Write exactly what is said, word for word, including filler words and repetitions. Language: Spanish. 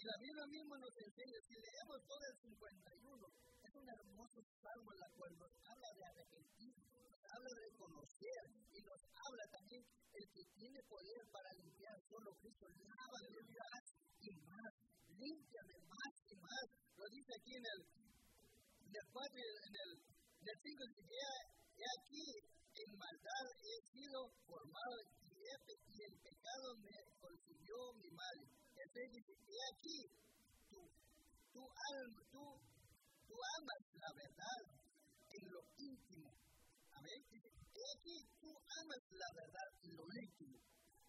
la Biblia misma nos enseña, si leemos todo el cincuenta y uno, es un hermoso salmo en la cual nos habla de arrepentir, nos habla de reconocer y nos habla también el que tiene poder para limpiar solo Cristo, lávame más y más, límpiame más y más. Lo dice aquí en el, en el cuatro, en el, en el cinco, dice, he aquí en maldad he sido formado y, he, y el pecado me consumió mi madre. El seis dice, he aquí, tú, tú, tú, tú amas la verdad en lo íntimo. Amén. Dice, he aquí, tú amas la verdad en lo íntimo.